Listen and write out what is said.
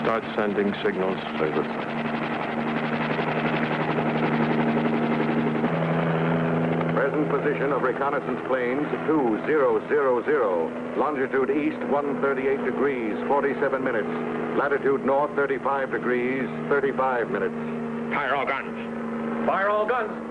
Start sending signals. Very good. Present position of reconnaissance planes 2000. Longitude east 138 degrees, 47 minutes. Latitude north 35 degrees, 35 minutes. Fire all guns. Fire all guns.